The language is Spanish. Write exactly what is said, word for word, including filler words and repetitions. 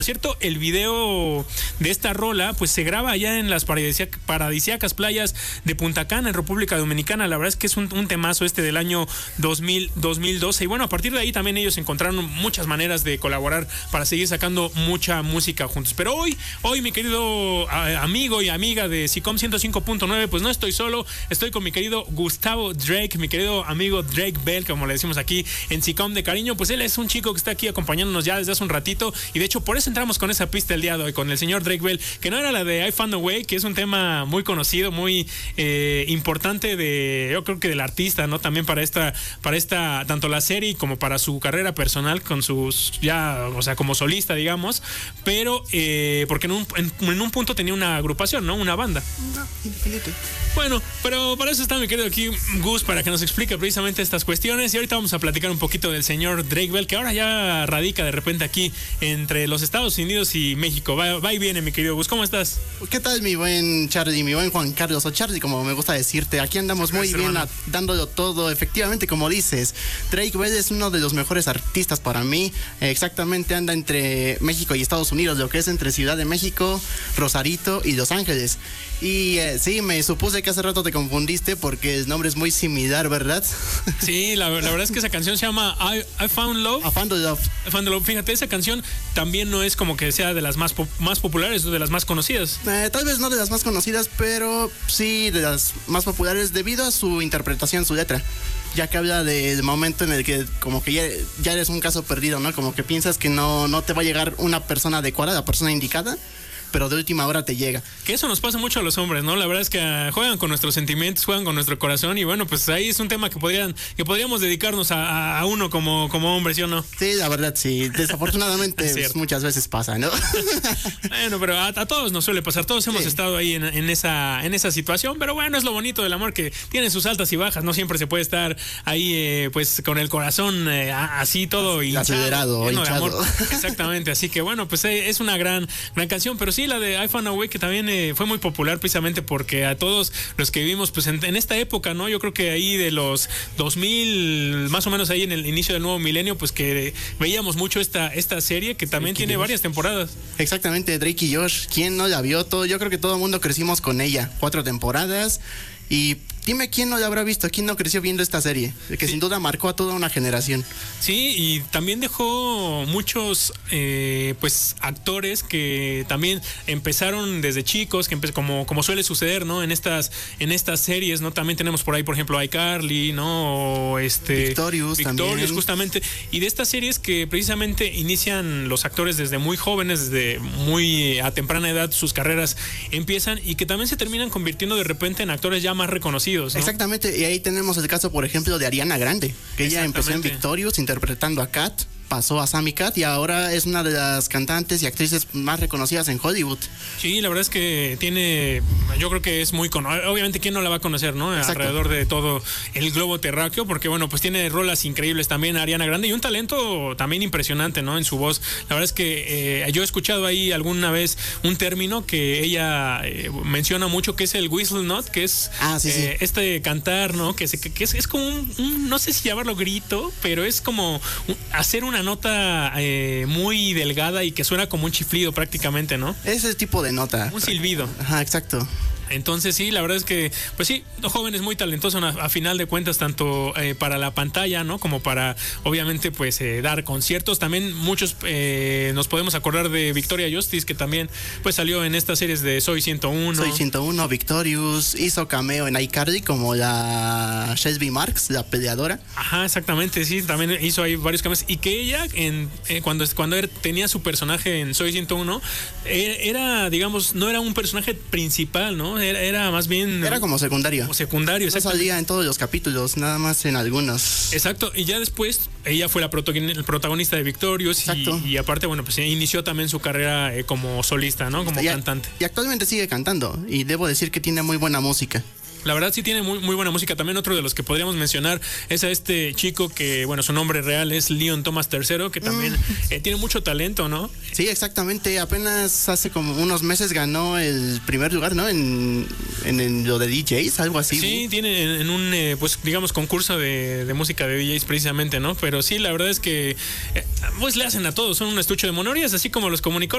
Por cierto, el video de esta rola pues se graba allá en las paradisiac- paradisíacas playas de Punta Cana, en República Dominicana. La verdad es que es un, un temazo este del año dos mil, dos mil doce. Y bueno, a partir de ahí también ellos encontraron muchas maneras de colaborar para seguir sacando mucha música juntos. Pero hoy, hoy mi querido a, amigo y amiga de SICOM ciento cinco punto nueve, pues no estoy solo, estoy con mi querido Gustavo Drake, mi querido amigo Drake Bell, como le decimos aquí en SICOM de cariño. Pues él es un chico que está aquí acompañándonos ya desde hace un ratito, y de hecho por eso entramos con esa pista el día de hoy, con el señor Drake Bell, que no era la de I Found a Way, que es un tema muy conocido, muy eh, importante de, yo creo que del artista, ¿no? También para esta, para esta, tanto la serie como para su carrera personal, con sus, ya, o sea, como solista, digamos, pero, eh, porque en un, en, en un punto tenía una agrupación, ¿no? Una banda. No, infinito. Bueno, pero para eso está mi querido aquí Gus, para que nos explique precisamente estas cuestiones, y ahorita vamos a platicar un poquito del señor Drake Bell, que ahora ya radica de repente aquí entre los Estados Unidos y México. Va, va y viene, mi querido Gus. ¿Cómo estás? ¿Qué tal, mi buen Charlie, mi buen Juan Carlos, o Charlie, como me gusta decirte? Aquí andamos muy bien, a, dándolo todo. Efectivamente, como dices, Drake Bell es uno de los mejores artistas para mí. Eh, exactamente, anda entre México y Estados Unidos, lo que es entre Ciudad de México, Rosarito y Los Ángeles. Y eh, sí, me supuse que hace rato te confundiste porque el nombre es muy similar, ¿verdad? Sí, la, la verdad es que esa canción se llama I, I Found Love. I Found Love. I Found Love. Fíjate, esa canción también no es como que sea de las más, po- más populares o de las más conocidas. Eh, tal vez no de las más conocidas, pero sí de las más populares debido a su interpretación, su letra. Ya que habla del momento en el que como que ya, ya eres un caso perdido, ¿no? Como que piensas que no, no te va a llegar una persona adecuada, la persona indicada, pero de última hora te llega. Que eso nos pasa mucho a los hombres, ¿no? La verdad es que uh, juegan con nuestros sentimientos, juegan con nuestro corazón, y bueno, pues ahí es un tema que podrían, que podríamos dedicarnos a, a, a uno como, como hombre, ¿sí o no? Sí, la verdad, sí. Desafortunadamente pues, muchas veces pasa, ¿no? Bueno, pero a, a todos nos suele pasar, todos hemos sí. estado ahí en, en, esa, en esa situación, pero bueno, es lo bonito del amor, que tiene sus altas y bajas, no siempre se puede estar ahí eh, pues con el corazón eh, así todo y acelerado, hinchado. Amor. Exactamente, así que bueno, pues eh, es una gran, gran canción, pero sí, la de I Found a Way, que también eh, fue muy popular precisamente porque a todos los que vivimos pues en, en esta época, ¿no? Yo creo que ahí de los dos mil, más o menos ahí en el inicio del nuevo milenio, pues que eh, veíamos mucho esta, esta serie que también Drake tiene varias temporadas. Exactamente, Drake y Josh, ¿quién no la vio? Todo, yo creo que todo el mundo crecimos con ella, cuatro temporadas. Y dime quién no la habrá visto, quién no creció viendo esta serie, que sí. sin duda marcó a toda una generación. Sí, y también dejó muchos eh, pues actores que también empezaron desde chicos, que empe- como, como suele suceder, ¿no? En estas, en estas series, ¿no? También tenemos por ahí, por ejemplo, iCarly, ¿no? O este, Victorious, Victorious también. Justamente. Y de estas series que precisamente inician los actores desde muy jóvenes, desde muy a temprana edad, sus carreras empiezan, y que también se terminan convirtiendo de repente en actores ya más reconocidos, ¿no? Exactamente, y ahí tenemos el caso, por ejemplo, de Ariana Grande, que ella empezó en Victorious interpretando a Kat, pasó a Sammy Cat y ahora es una de las cantantes y actrices más reconocidas en Hollywood. Sí, la verdad es que tiene, yo creo que es muy conocido. Obviamente, ¿quién no la va a conocer, no? Exacto. Alrededor de todo el globo terráqueo, porque bueno, pues tiene rolas increíbles también Ariana Grande y un talento también impresionante, ¿no? En su voz. La verdad es que eh, yo he escuchado ahí alguna vez un término que ella eh, menciona mucho, que es el whistle note, que es ah, sí, eh, sí. este cantar, ¿no? Que, se, que es, es como un, un, no sé si llamarlo grito, pero es como un, hacer una nota eh, muy delgada y que suena como un chiflido prácticamente, ¿no? Ese tipo de nota. Un silbido. Ajá, exacto. Entonces sí, la verdad es que, pues sí, los jóvenes muy talentosos a, a final de cuentas, tanto eh, para la pantalla, ¿no? Como para, obviamente, pues eh, dar conciertos. También muchos eh, nos podemos acordar de Victoria Justice, que también pues salió en estas series de Soy ciento uno. Soy ciento uno, Victorious, hizo cameo en iCarly como la Shelby Marks, la peleadora. Ajá, exactamente, sí, también hizo ahí varios cameos. Y que ella, en, eh, cuando, cuando er, tenía su personaje en Soy ciento uno, era, era, digamos, no era un personaje principal, ¿no? Era, era más bien... Era como secundario. Como secundario, exacto. No salía en todos los capítulos, nada más en algunos. Exacto, y ya después ella fue la protagonista de Victorious y, y aparte, bueno, pues inició también su carrera eh, como solista, ¿no? Como y, cantante. Y actualmente sigue cantando y debo decir que tiene muy buena música. La verdad sí tiene muy, muy buena música. También otro de los que podríamos mencionar es a este chico que, bueno, su nombre real es Leon Thomas tercero, que también mm. eh, tiene mucho talento, ¿no? Sí, exactamente. Apenas hace como unos meses ganó el primer lugar, ¿no? En, en, en lo de D Js, algo así. Sí, ¿no? tiene en, en un, eh, pues, digamos, concurso de, de música de D Js precisamente, ¿no? Pero sí, la verdad es que, eh, pues le hacen a todos. Son un estuche de monorías, así como los comunicó